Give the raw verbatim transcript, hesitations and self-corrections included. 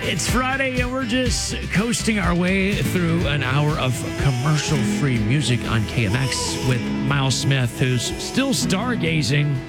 It's Friday, and we're just coasting our way through an hour of commercial-free music on K M X with Miles Smith, who's still stargazing